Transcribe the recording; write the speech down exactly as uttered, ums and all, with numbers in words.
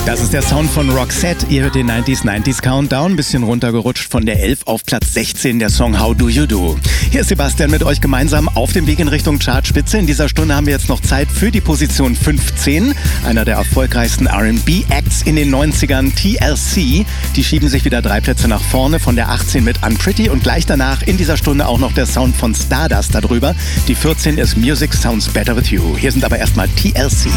Das ist der Sound von Roxette. Ihr hört den neunziger neunzig Countdown. Ein bisschen runtergerutscht von der elf auf Platz sechzehn, der Song How Do You Do. Hier ist Sebastian mit euch gemeinsam auf dem Weg in Richtung Chartspitze. In dieser Stunde haben wir jetzt noch Zeit für die Position fünfzehn. Einer der erfolgreichsten R and B-Acts in den neunzigern, T L C. Die schieben sich wieder drei Plätze nach vorne von der achtzehn mit Unpretty und gleich danach in dieser Stunde auch noch der Sound von Stardust darüber. Die vierzehn ist Music Sounds Better With You. Hier sind aber erstmal T L C.